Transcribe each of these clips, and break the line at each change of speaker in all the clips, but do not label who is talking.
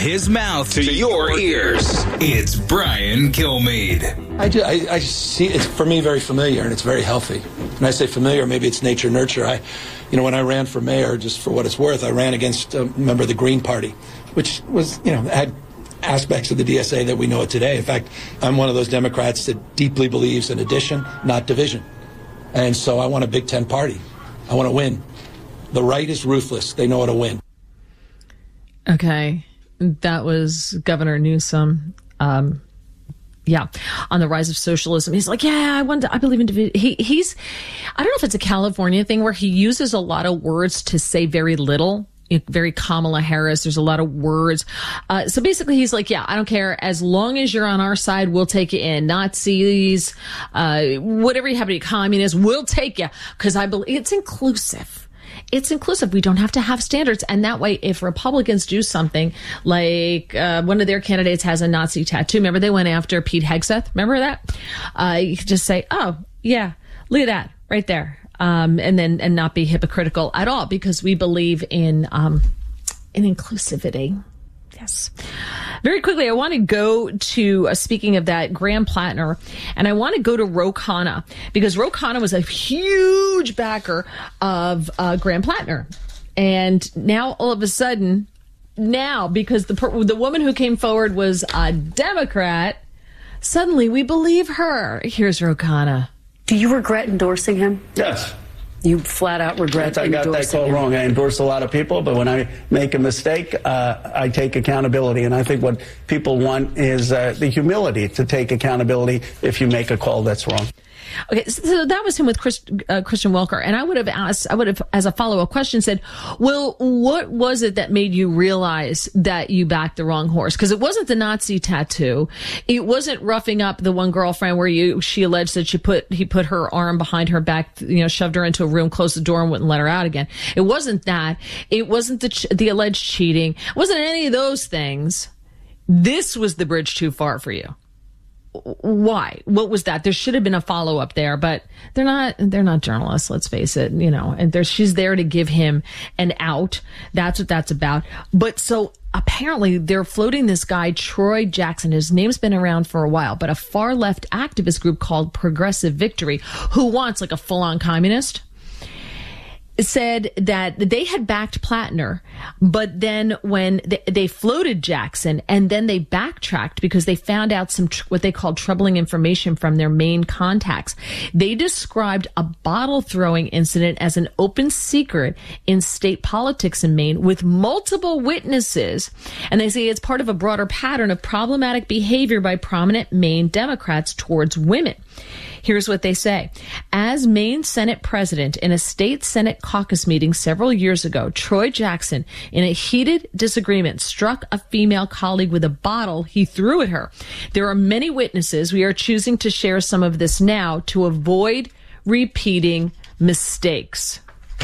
his mouth to your ears, it's Brian Kilmeade.
I see it's, for me, very familiar, and it's very healthy. When I say familiar, maybe it's nature nurture. When I ran for mayor, just for what it's worth, I ran against a member of the Green Party, which was, had aspects of the DSA that we know it today. In fact, I'm one of those Democrats that deeply believes in addition, not division. And so I want a Big Ten party. I want to win. The right is ruthless. They know how to win.
Okay. That was Governor Newsom. On the rise of socialism. He's like, I believe in division. He's, I don't know if it's a California thing where he uses a lot of words to say very little. Very Kamala Harris. There's a lot of words. So basically he's like, I don't care. As long as you're on our side, we'll take you in. Nazis, whatever you have to be, communists, we'll take you. Because I believe it's inclusive. It's inclusive. We don't have to have standards. And that way, if Republicans do something like one of their candidates has a Nazi tattoo, remember they went after Pete Hegseth? Remember that? You could just say, oh, yeah, look at that right there. And not be hypocritical at all, because we believe in inclusivity. Yes. Very quickly, I want to go to, speaking of that, Graham Plattner, and I want to go to Ro Khanna, because Ro Khanna was a huge backer of Graham Plattner. And now, all of a sudden, because the woman who came forward was a Democrat, suddenly we believe her. Here's Ro Khanna.
Do you regret endorsing him?
Yes.
You flat out regret endorsing him? I got that call wrong. I endorse a lot of people, but when I make a mistake, I take accountability. And I think what people want is the humility to take accountability if you make a call that's wrong.
Okay, so that was him with Christian Welker. And I would have, as a follow-up question, said, well, what was it that made you realize that you backed the wrong horse? Because it wasn't the Nazi tattoo. It wasn't roughing up the one girlfriend where she alleged that he put her arm behind her back, shoved her into a room, closed the door, and wouldn't let her out again. It wasn't that. It wasn't the alleged cheating. It wasn't any of those things. This was the bridge too far for you. Why? What was that? There should have been a follow-up there, but they're not journalists, let's face it, and she's there to give him an out. That's what that's about. But so apparently they're floating this guy, Troy Jackson. His name's been around for a while, but a far left activist group called Progressive Victory, who wants like a full-on communist, said that they had backed Plattner, but then when they floated Jackson, and then they backtracked because they found out some what they called troubling information from their main contacts. They described a bottle throwing incident as an open secret in state politics in Maine with multiple witnesses, and they say it's part of a broader pattern of problematic behavior by prominent Maine Democrats towards women. Here's what they say. As Maine Senate president in a state Senate caucus meeting several years ago, Troy Jackson, in a heated disagreement, struck a female colleague with a bottle he threw at her. There are many witnesses. We are choosing to share some of this now to avoid repeating mistakes.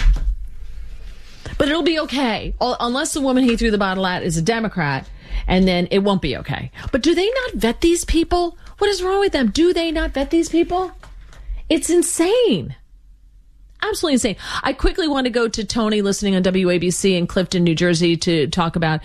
But it'll be okay, unless the woman he threw the bottle at is a Democrat, and then it won't be okay. But do they not vet these people? What is wrong with them? Do they not vet these people? It's insane. Absolutely insane. I quickly want to go to Tony listening on WABC in Clifton, New Jersey to talk about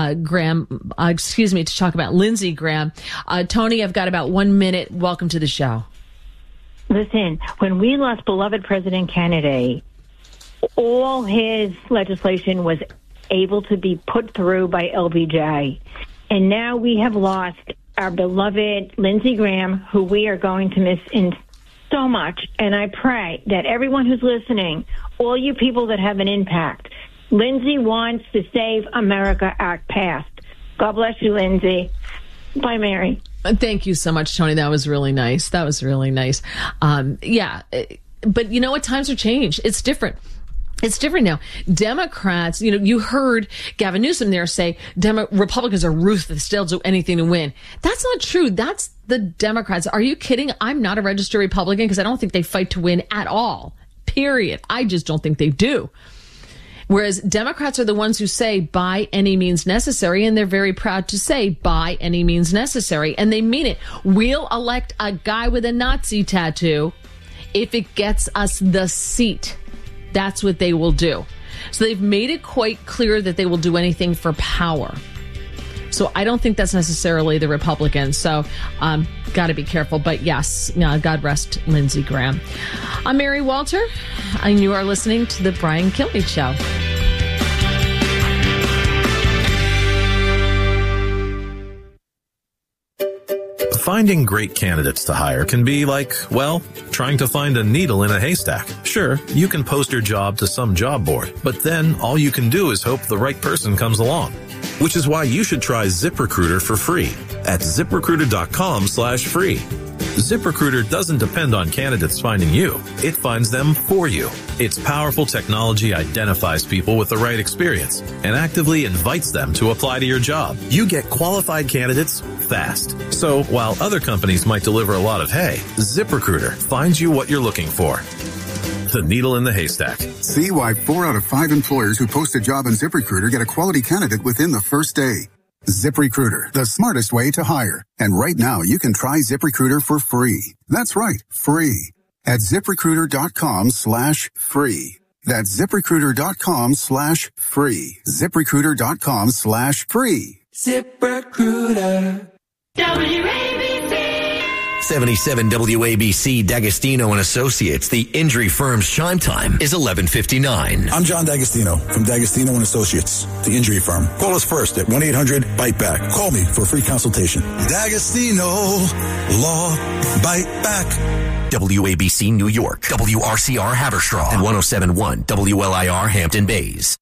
to talk about Lindsey Graham. Tony, I've got about 1 minute. Welcome to the show.
Listen, when we lost beloved President Kennedy, all his legislation was able to be put through by LBJ. And now we have lost our beloved Lindsey Graham, who we are going to miss in so much. And I pray that everyone who's listening, all you people that have an impact, Lindsey wants to Save America Act passed. God bless you, Lindsey. Bye, Mary.
Thank you so much, Tony. That was really nice. But you know what? Times are changed. It's different. It's different now. Democrats, you heard Gavin Newsom there say Republicans are ruthless. They'll do anything to win. That's not true. That's the Democrats. Are you kidding? I'm not a registered Republican because I don't think they fight to win at all. Period. I just don't think they do. Whereas Democrats are the ones who say by any means necessary, and they're very proud to say by any means necessary, and they mean it. We'll elect a guy with a Nazi tattoo if it gets us the seat. That's what they will do. So they've made it quite clear that they will do anything for power. So I don't think that's necessarily the Republicans. So got to be careful. But yes, God rest Lindsey Graham. I'm Mary Walter, and you are listening to The Brian Kilmeade Show.
Finding great candidates to hire can be like, well, trying to find a needle in a haystack. Sure, you can post your job to some job board, but then all you can do is hope the right person comes along. Which is why you should try ZipRecruiter for free at ZipRecruiter.com/free. ZipRecruiter doesn't depend on candidates finding you. It finds them for you. Its powerful technology identifies people with the right experience and actively invites them to apply to your job. You get qualified candidates fast. So while other companies might deliver a lot of hay, ZipRecruiter finds you what you're looking for. The needle in the haystack.
See why 4 out of 5 employers who post a job on ZipRecruiter get a quality candidate within the first day. ZipRecruiter, the smartest way to hire. And right now, you can try ZipRecruiter for free. That's right, free. At ZipRecruiter.com/free. That's ZipRecruiter.com/free. ZipRecruiter.com/free.
ZipRecruiter. WABC.
77 WABC D'Agostino and Associates. The injury firm's chime time is 11:59.
I'm John D'Agostino from D'Agostino and Associates, the injury firm. Call us first at 1-800-BITE-BACK. Call me for a free consultation. D'Agostino Law Bite Back.
WABC New York, WRCR Haverstraw, and 107.1 WLIR Hampton Bays.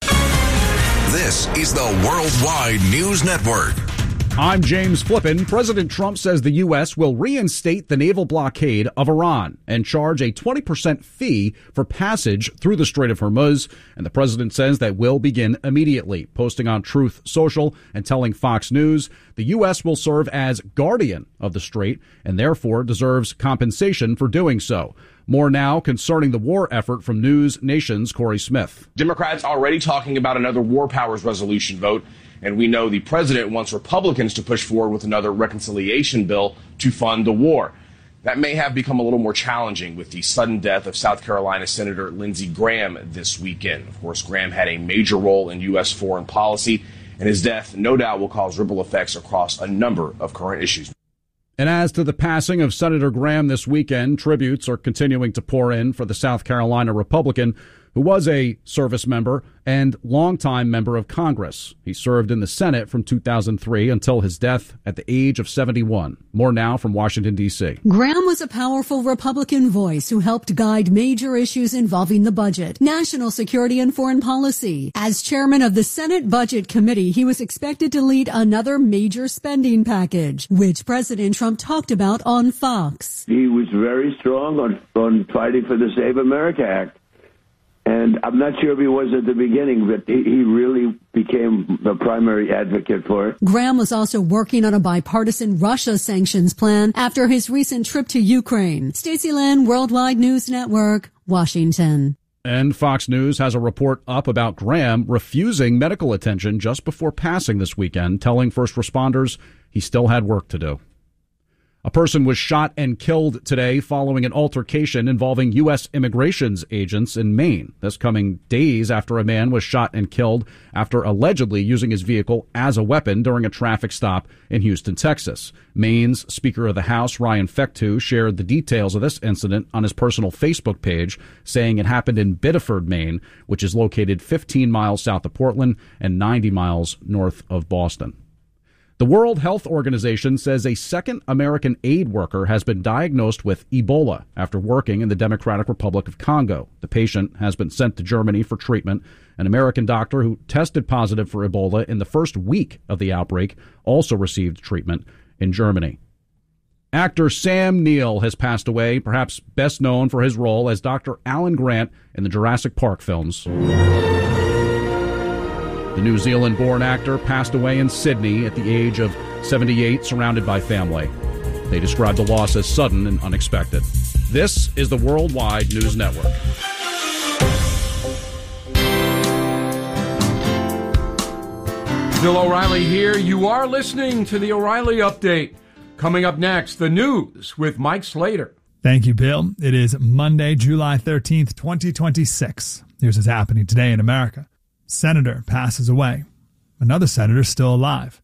This is the Worldwide News Network.
I'm James Flippin. President Trump says the U.S. will reinstate the naval blockade of Iran and charge a 20% fee for passage through the Strait of Hormuz. And the president says that will begin immediately, posting on Truth Social and telling Fox News the U.S. will serve as guardian of the strait and therefore deserves compensation for doing so. More now concerning the war effort from News Nation's Corey Smith.
Democrats already talking about another war powers resolution vote. And we know the president wants Republicans to push forward with another reconciliation bill to fund the war. That may have become a little more challenging with the sudden death of South Carolina Senator Lindsey Graham this weekend. Of course, Graham had a major role in U.S. foreign policy, and his death no doubt will cause ripple effects across a number of current issues.
And as to the passing of Senator Graham this weekend, tributes are continuing to pour in for the South Carolina Republican who was a service member and longtime member of Congress. He served in the Senate from 2003 until his death at the age of 71. More now from Washington, D.C.
Graham was a powerful Republican voice who helped guide major issues involving the budget, national security, and foreign policy. As chairman of the Senate Budget Committee, he was expected to lead another major spending package, which President Trump talked about on Fox.
He was very strong on fighting for the Save America Act. And I'm not sure if he was at the beginning, but he really became the primary advocate for it.
Graham was also working on a bipartisan Russia sanctions plan after his recent trip to Ukraine. Stacey Lynn, Worldwide News Network, Washington.
And Fox News has a report up about Graham refusing medical attention just before passing this weekend, telling first responders he still had work to do. A person was shot and killed today following an altercation involving U.S. immigration agents in Maine. This coming days after a man was shot and killed after allegedly using his vehicle as a weapon during a traffic stop in Houston, Texas. Maine's Speaker of the House, Ryan Fecteau, shared the details of this incident on his personal Facebook page, saying it happened in Biddeford, Maine, which is located 15 miles south of Portland and 90 miles north of Boston. The World Health Organization says a second American aid worker has been diagnosed with Ebola after working in the Democratic Republic of Congo. The patient has been sent to Germany for treatment. An American doctor who tested positive for Ebola in the first week of the outbreak also received treatment in Germany. Actor Sam Neill has passed away, perhaps best known for his role as Dr. Alan Grant in the Jurassic Park films. The New Zealand-born actor passed away in Sydney at the age of 78, surrounded by family. They described the loss as sudden and unexpected. This is the Worldwide News Network.
Bill O'Reilly here. You are listening to the O'Reilly Update. Coming up next, the news with Mike Slater.
Thank you, Bill. It is Monday, July 13th, 2026. Here's what's happening today in America. Senator passes away. Another senator still alive.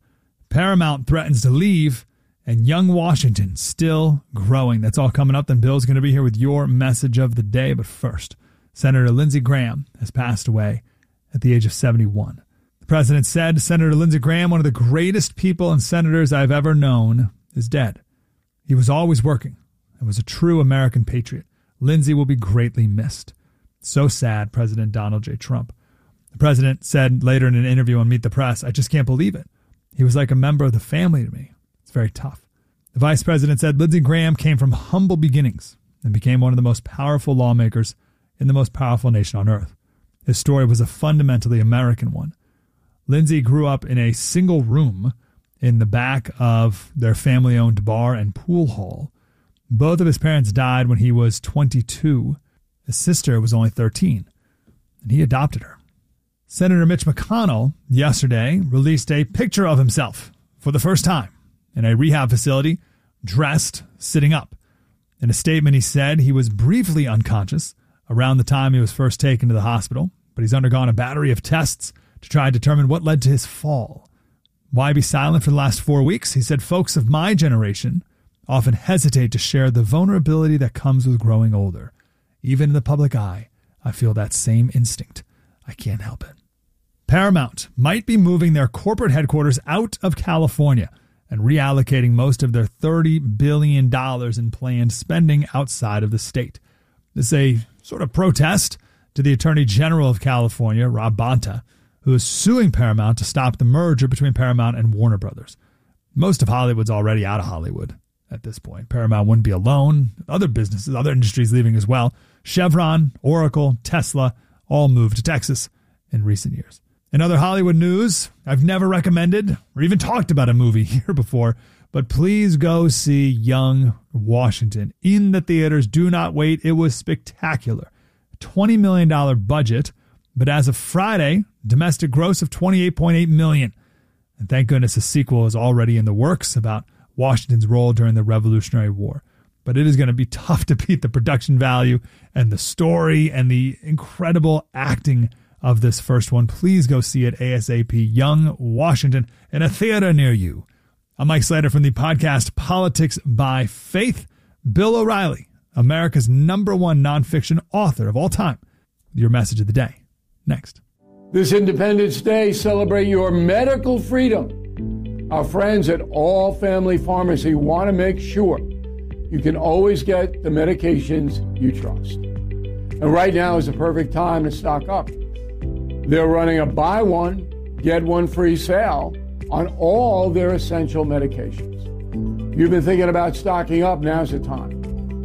Paramount threatens to leave, and young Washington still growing. That's all coming up. Then Bill's going to be here with your message of the day. But first, Senator Lindsey Graham has passed away at the age of 71. The president said, Senator Lindsey Graham, one of the greatest people and senators I've ever known, is dead. He was always working and was a true American patriot. Lindsey will be greatly missed. So sad, President Donald J. Trump. The president said later in an interview on Meet the Press, I just can't believe it. He was like a member of the family to me. It's very tough. The vice president said Lindsey Graham came from humble beginnings and became one of the most powerful lawmakers in the most powerful nation on earth. His story was a fundamentally American one. Lindsey grew up in a single room in the back of their family-owned bar and pool hall. Both of his parents died when he was 22. His sister was only 13, and he adopted her. Senator Mitch McConnell yesterday released a picture of himself for the first time in a rehab facility, dressed, sitting up. In a statement, he said he was briefly unconscious around the time he was first taken to the hospital, but he's undergone a battery of tests to try and determine what led to his fall. Why be silent for the last 4 weeks? He said, folks of my generation often hesitate to share the vulnerability that comes with growing older. Even in the public eye, I feel that same instinct. I can't help it. Paramount might be moving their corporate headquarters out of California and reallocating most of their $30 billion in planned spending outside of the state. This is a sort of protest to the Attorney General of California, Rob Bonta, who is suing Paramount to stop the merger between Paramount and Warner Brothers. Most of Hollywood's already out of Hollywood at this point. Paramount wouldn't be alone. Other businesses, other industries leaving as well. Chevron, Oracle, Tesla all moved to Texas in recent years. In other Hollywood news, I've never recommended or even talked about a movie here before, but please go see Young Washington in the theaters. Do not wait. It was spectacular. $20 million budget, but as of Friday, domestic gross of $28.8 million. And thank goodness a sequel is already in the works about Washington's role during the Revolutionary War. But it is going to be tough to beat the production value and the story and the incredible acting of this first one. Please go see it ASAP. Young Washington in a theater near you. I'm Mike Slater from the podcast Politics by Faith. Bill O'Reilly, America's #1 nonfiction author of all time. Your message of the day. Next.
This Independence Day, celebrate your medical freedom. Our friends at All Family Pharmacy want to make sure you can always get the medications you trust. And right now is the perfect time to stock up. They're running a buy one, get one free sale on all their essential medications. You've been thinking about stocking up, now's the time.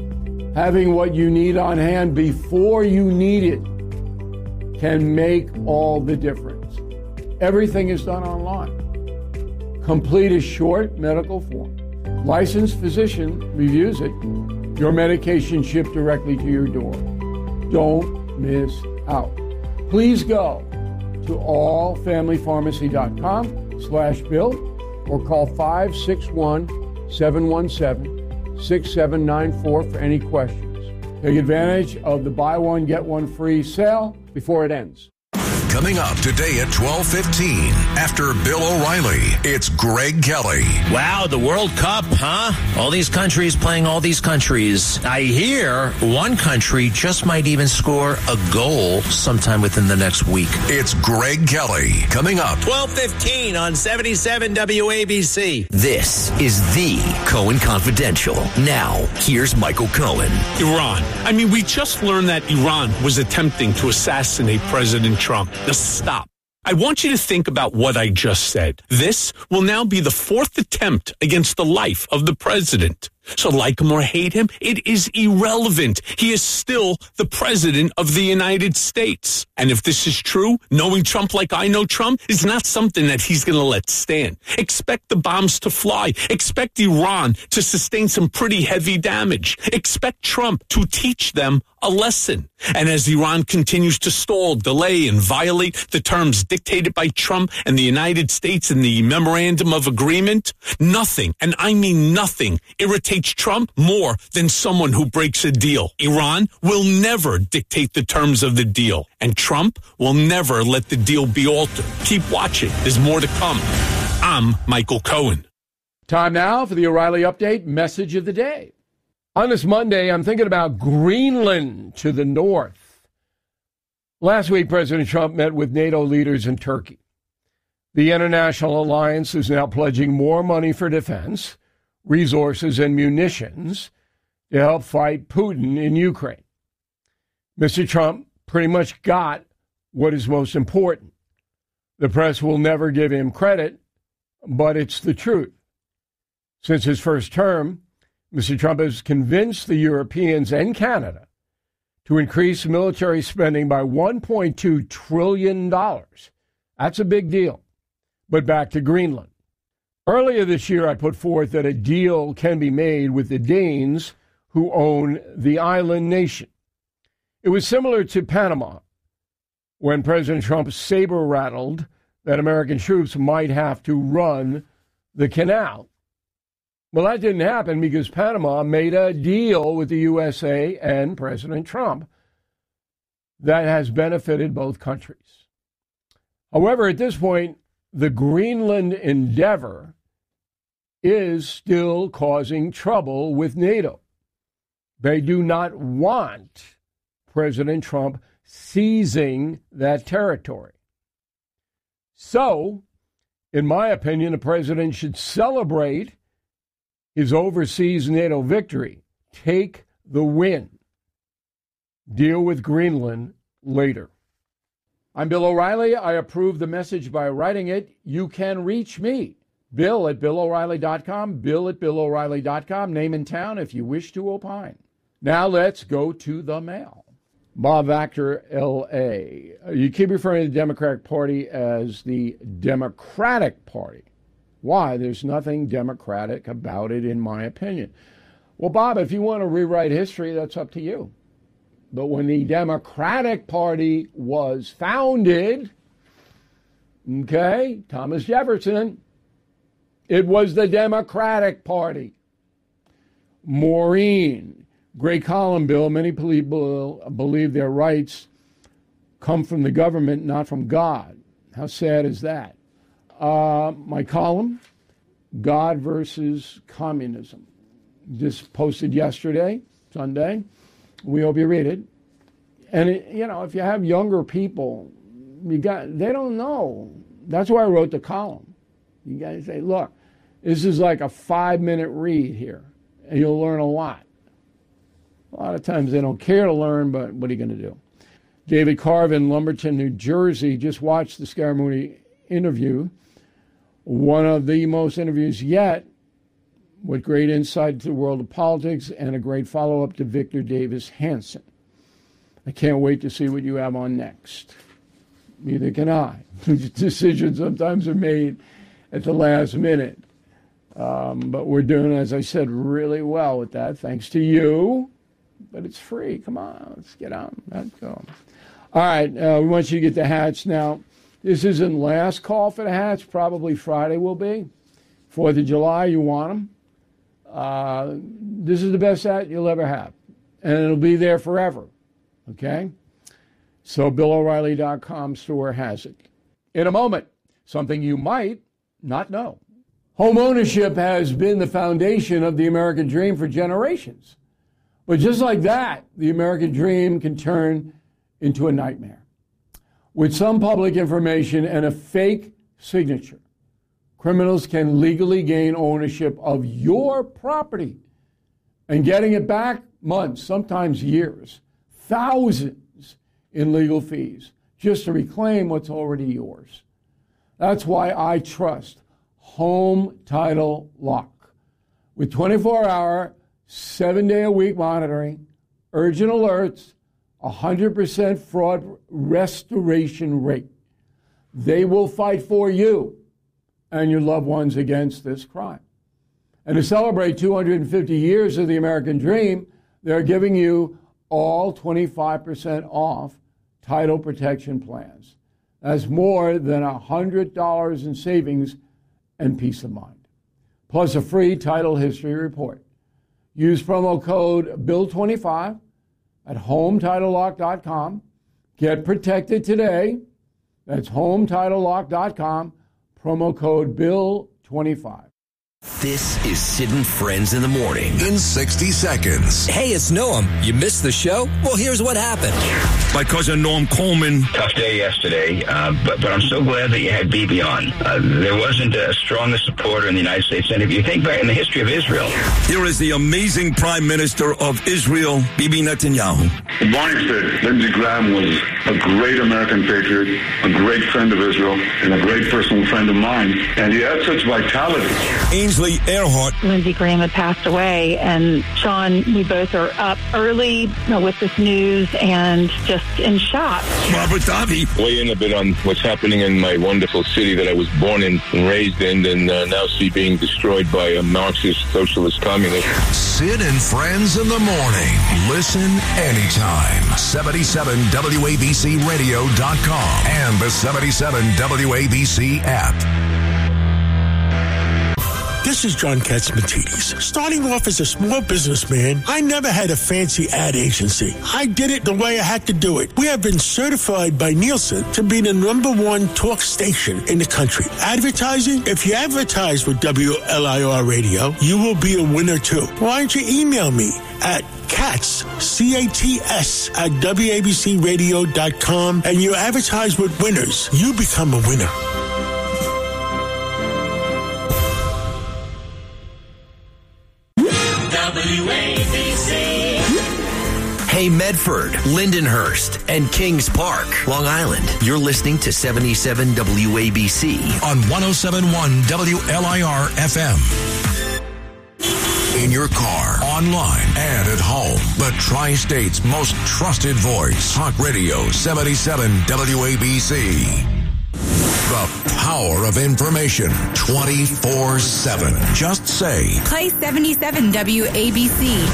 Having what you need on hand before you need it can make all the difference. Everything is done online. Complete a short medical form. Licensed physician reviews it. Your medication shipped directly to your door. Don't miss out. Please go to allfamilypharmacy.com/Bill or call 561-717-6794 for any questions. Take advantage of the buy one, get one free sale before it ends.
Coming up today at 12:15, after Bill O'Reilly, it's Greg Kelly.
Wow, the World Cup, huh? All these countries playing all these countries. I hear one country just might even score a goal sometime within the next week.
It's Greg Kelly. Coming up.
12:15 on 77 WABC. This is the Cohen Confidential. Now, here's Michael Cohen.
Iran. I mean, we just learned that Iran was attempting to assassinate President Trump. Now stop. I want you to think about what I just said. This will now be the fourth attempt against the life of the president. So like him or hate him, it is irrelevant. He is still the president of the United States. And if this is true, knowing Trump like I know Trump is not something that he's going to let stand. Expect the bombs to fly. Expect Iran to sustain some pretty heavy damage. Expect Trump to teach them a lesson. And as Iran continues to stall, delay, and violate the terms dictated by Trump and the United States in the Memorandum of Agreement, nothing, and I mean nothing, irritates Trump more than someone who breaks a deal. Iran will never dictate the terms of the deal, and Trump will never let the deal be altered. Keep watching. There's more to come. I'm Michael Cohen.
Time now for the O'Reilly Update message of the day. On this Monday, I'm thinking about Greenland to the north. Last week, President Trump met with NATO leaders in Turkey. The international alliance is now pledging more money for defense, resources, and munitions to help fight Putin in Ukraine. Mr. Trump pretty much got what is most important. The press will never give him credit, but it's the truth. Since his first term, Mr. Trump has convinced the Europeans and Canada to increase military spending by $1.2 trillion. That's a big deal. But back to Greenland. Earlier this year, I put forth that a deal can be made with the Danes who own the island nation. It was similar to Panama, when President Trump saber-rattled that American troops might have to run the canal. Well, that didn't happen because Panama made a deal with the USA and President Trump that has benefited both countries. However, at this point, the Greenland endeavor is still causing trouble with NATO. They do not want President Trump seizing that territory. So, in my opinion, the president should celebrate his overseas NATO victory. Take the win. Deal with Greenland later. I'm Bill O'Reilly. I approve the message by writing it. You can reach me, Bill at BillO'Reilly.com, Bill at BillO'Reilly.com, name and town if you wish to opine. Now let's go to the mail. Bob Vactor, L.A. You keep referring to the Democratic Party as the Democratic Party. Why? There's nothing democratic about it, in my opinion. Well, Bob, if you want to rewrite history, that's up to you. But when the Democratic Party was founded, okay, Thomas Jefferson, it was the Democratic Party. Maureen, great column, Bill. Many people believe their rights come from the government, not from God. How sad is that? My column, God versus Communism, just posted yesterday, Sunday. We hope you read it. And, if you have younger people, they don't know. That's why I wrote the column. You got to say, look, this is like a 5-minute read here, and you'll learn a lot. A lot of times they don't care to learn, but what are you going to do? David Carvin, Lumberton, New Jersey, just watched the Scaramucci interview. One of the most interviews yet, with great insight to the world of politics and a great follow-up to Victor Davis Hanson. I can't wait to see what you have on next. Neither can I. Decisions sometimes are made at the last minute. But we're doing, as I said, really well with that, thanks to you. But it's free. Come on, let's get on. Let's go. All right, we want you to get the hats now. This isn't last call for the hats. Probably Friday will be. 4th of July, you want them. This is the best hat you'll ever have. And it'll be there forever. Okay? So BillO'Reilly.com store has it. In a moment, something you might not know. Home ownership has been the foundation of the American dream for generations. But just like that, the American dream can turn into a nightmare. With some public information and a fake signature, criminals can legally gain ownership of your property, and getting it back months, sometimes years, thousands in legal fees just to reclaim what's already yours. That's why I trust Home Title Lock. With 24-hour, 7-day-a-week monitoring, urgent alerts, 100% fraud restoration rate. They will fight for you and your loved ones against this crime. And to celebrate 250 years of the American dream, they're giving you all 25% off title protection plans. That's more than $100 in savings and peace of mind. Plus a free title history report. Use promo code BILL25 at HomeTitleLock.com. Get protected today. That's HomeTitleLock.com. promo code BILL25.
This is Sid and Friends in the Morning.
In 60 seconds.
Hey, it's Noam. You missed the show? Well, here's what happened.
My cousin Norm Coleman.
Tough day yesterday, but I'm so glad that you had Bibi on. There wasn't a stronger supporter in the United States. And if you think back in the history of Israel.
Here is the amazing Prime Minister of Israel, Bibi Netanyahu.
Barney said Lindsey Graham was a great American patriot, a great friend of Israel, and a great personal friend of mine. And he had such vitality.
Ainsley Earhart.
Lindsey Graham had passed away, and Sean, we both are up early with this news and just in shock.
Robert Davi.
Weigh in a bit on what's happening in my wonderful city that I was born in and raised in, and now see being destroyed by a Marxist, socialist, communist.
Sid and Friends in the Morning. Listen anytime. 77WABCRadio.com and the 77 WABC app.
This is John Katzmatidis. Starting off as a small businessman, I never had a fancy ad agency. I did it the way I had to do it. We have been certified by Nielsen to be the #1 talk station in the country. Advertising? If you advertise with WLIR Radio, you will be a winner too. Why don't you email me at Katz, C-A-T-S, at WABCRadio.com, and you advertise with winners. You become a winner.
Hey, Medford, Lindenhurst, and Kings Park, Long Island. You're listening to 77 WABC
on 107.1 WLIR FM. In your car, online, and at home. The Tri-State's most trusted voice. Talk Radio 77 WABC. The power of information 24/7. Just say,
play 77 WABC.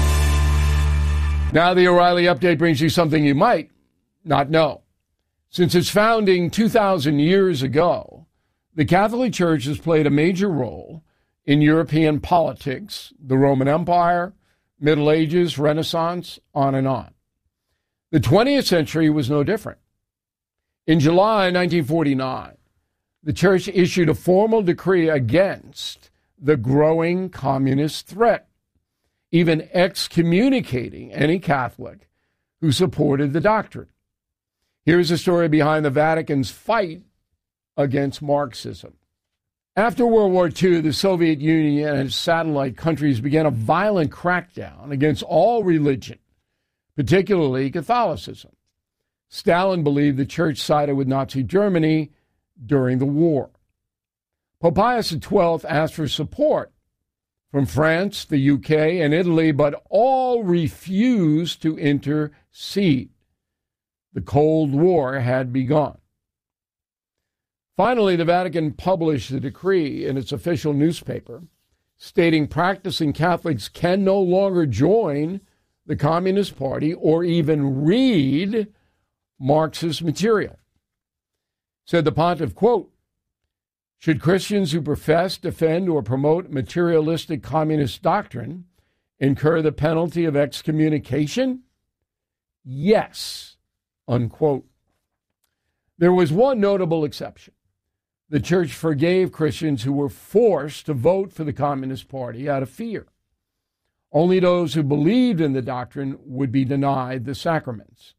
Now the O'Reilly Update brings you something you might not know. Since its founding 2,000 years ago, the Catholic Church has played a major role in European politics, the Roman Empire, Middle Ages, Renaissance, on and on. The 20th century was no different. In July 1949, the Church issued a formal decree against the growing communist threat, even excommunicating any Catholic who supported the doctrine. Here's the story behind the Vatican's fight against Marxism. After World War II, the Soviet Union and its satellite countries began a violent crackdown against all religion, particularly Catholicism. Stalin believed the Church sided with Nazi Germany during the war. Pope Pius XII asked for support from France, the UK, and Italy, but all refused to intercede. The Cold War had begun. Finally, the Vatican published the decree in its official newspaper, stating practicing Catholics can no longer join the Communist Party or even read Marxist material. Said the pontiff, quote, should Christians who profess, defend, or promote materialistic communist doctrine incur the penalty of excommunication? Yes, unquote. There was one notable exception. The Church forgave Christians who were forced to vote for the Communist Party out of fear. Only those who believed in the doctrine would be denied the sacraments.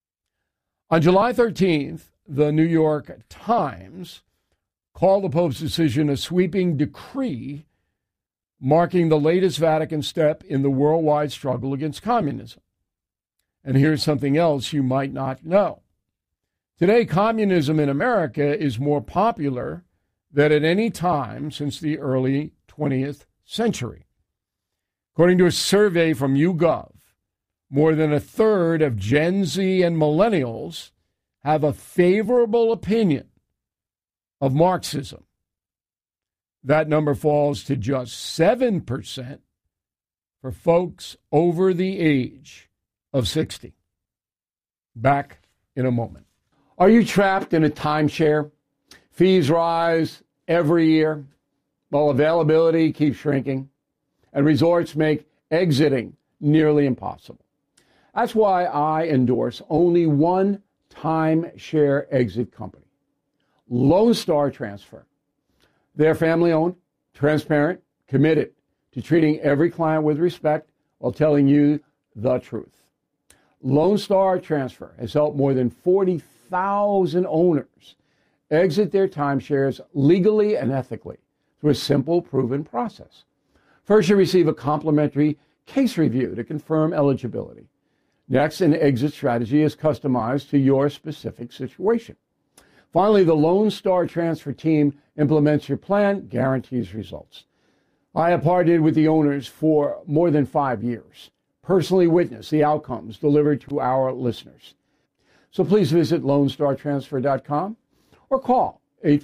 On July 13th, the New York Times called the Pope's decision a sweeping decree marking the latest Vatican step in the worldwide struggle against communism. And here's something else you might not know. Today, communism in America is more popular than at any time since the early 20th century. According to a survey from YouGov, more than a third of Gen Z and millennials have a favorable opinion of Marxism. That number falls to just 7% for folks over the age of 60. Back in a moment. Are you trapped in a timeshare? Fees rise every year, while availability keeps shrinking, and resorts make exiting nearly impossible. That's why I endorse only one timeshare exit company, Lone Star Transfer. They're family-owned, transparent, committed to treating every client with respect while telling you the truth. Lone Star Transfer has helped more than 40,000 owners exit their timeshares legally and ethically through a simple, proven process. First, you receive a complimentary case review to confirm eligibility. Next, an exit strategy is customized to your specific situation. Finally, the Lone Star Transfer team implements your plan, guarantees results. I have partnered with the owners for more than 5 years, personally witnessed the outcomes delivered to our listeners. So please visit LoneStarTransfer.com or call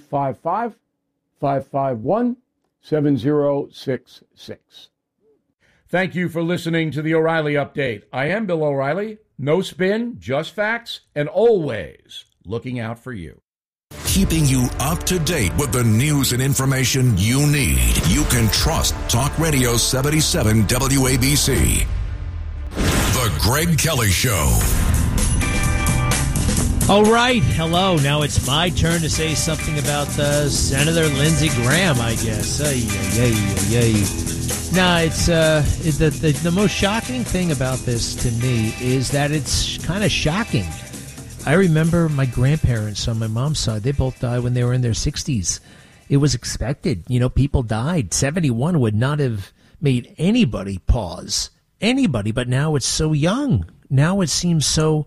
855-551-7066. Thank you for listening to the O'Reilly Update. I am Bill O'Reilly. No spin, just facts, and always looking out for you.
Keeping you up to date with the news and information you need. You can trust Talk Radio 77 WABC. The Greg Kelly Show.
All right. Hello. Now it's my turn to say something about Senator Lindsey Graham, I guess. No, it's the most shocking thing about this to me is that it's kind of shocking. I remember my grandparents on my mom's side, they both died when they were in their 60s. It was expected. You know, people died. 71 would not have made anybody pause. Anybody. But now it's so young. Now it seems so,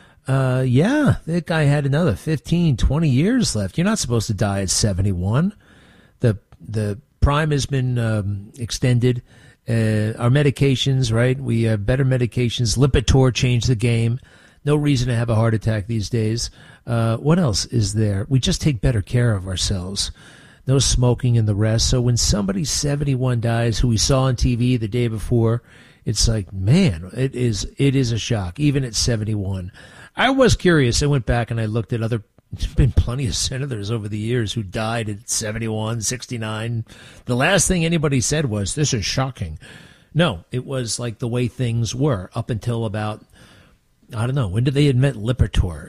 that guy had another 15, 20 years left. You're not supposed to die at 71. The prime has been extended. Our medications, right? We have better medications. Lipitor changed the game. No reason to have a heart attack these days. What else is there? We just take better care of ourselves. No smoking and the rest. So when somebody 71 dies, who we saw on TV the day before, it's like, man, it is a shock, even at 71. I was curious. I went back and I looked at there's been plenty of senators over the years who died at 71, 69. The last thing anybody said was, this is shocking. No, it was like the way things were up until about, I don't know, when did they admit Lipitor?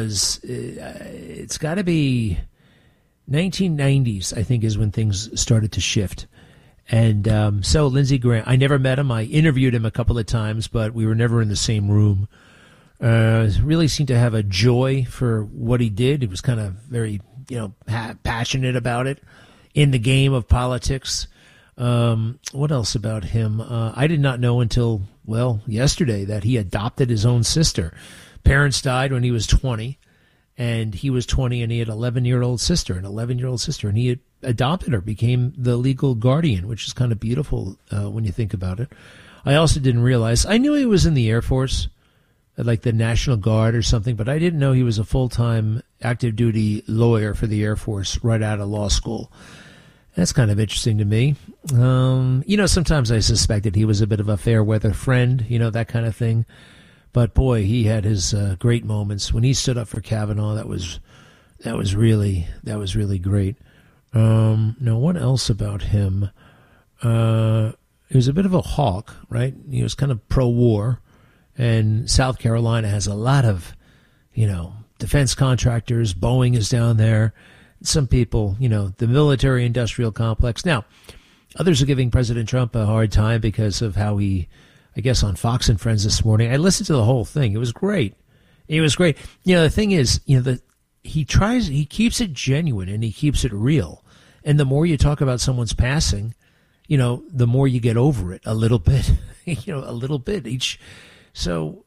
It's got to be 1990s, I think, is when things started to shift. And so Lindsey Graham, I never met him. I interviewed him a couple of times, but we were never in the same room. Really seemed to have a joy for what he did. He was kind of very, passionate about it in the game of politics. What else about him? I did not know until, yesterday that he adopted his own sister. Parents died when he was 20, and he was 20, and he had an 11-year-old sister, and he had adopted her, became the legal guardian, which is kind of beautiful when you think about it. I also didn't realize, I knew he was in the Air Force, like the National Guard or something, but I didn't know he was a full-time active duty lawyer for the Air Force right out of law school. That's kind of interesting to me. Sometimes I suspected he was a bit of a fair weather friend, that kind of thing. But boy, he had his great moments when he stood up for Kavanaugh. That was really great. Now, what else about him? He was a bit of a hawk, right? He was kind of pro-war. And South Carolina has a lot of, defense contractors. Boeing is down there. Some people, the military-industrial complex. Now, others are giving President Trump a hard time because of how he, I guess, on Fox and Friends this morning. I listened to the whole thing. It was great. The thing is, he keeps it genuine and he keeps it real. And the more you talk about someone's passing, the more you get over it a little bit, a little bit each. So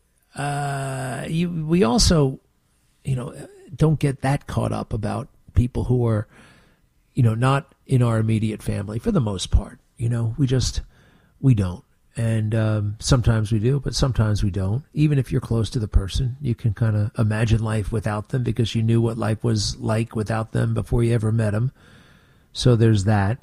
we also, don't get that caught up about people who are, not in our immediate family for the most part. We don't. And sometimes we do, but sometimes we don't. Even if you're close to the person, you can kind of imagine life without them because you knew what life was like without them before you ever met them. So there's that.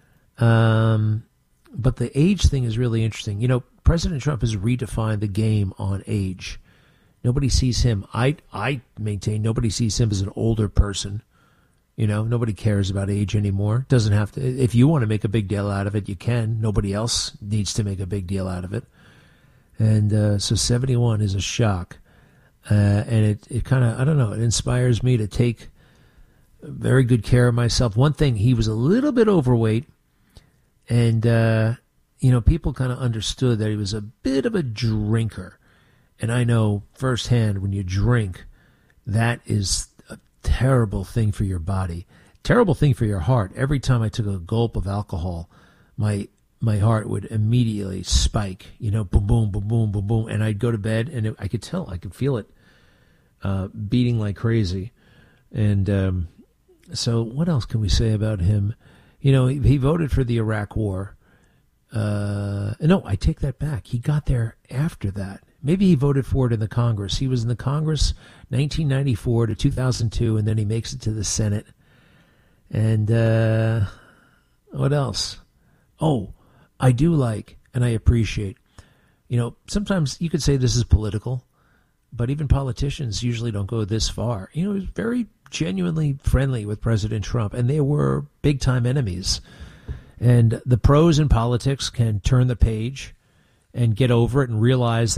But the age thing is really interesting. President Trump has redefined the game on age. Nobody sees him. I maintain nobody sees him as an older person. Nobody cares about age anymore. Doesn't have to. If you want to make a big deal out of it, you can. Nobody else needs to make a big deal out of it. And so 71 is a shock. And it kind of, I don't know, it inspires me to take very good care of myself. One thing, he was a little bit overweight, and, people kind of understood that he was a bit of a drinker. And I know firsthand, when you drink, that is a terrible thing for your body, terrible thing for your heart. Every time I took a gulp of alcohol, my heart would immediately spike, boom, boom, boom, boom, boom, boom. And I'd go to bed, and I could feel it beating like crazy. And so what else can we say about him? He voted for the Iraq War. No, I take that back. He got there after that. Maybe he voted for it in the Congress. He was in the Congress 1994 to 2002, and then he makes it to the Senate. And what else? Oh, I do like, and I appreciate, sometimes you could say this is political, but even politicians usually don't go this far. He was very genuinely friendly with President Trump, and they were big-time enemies. And the pros in politics can turn the page and get over it and realize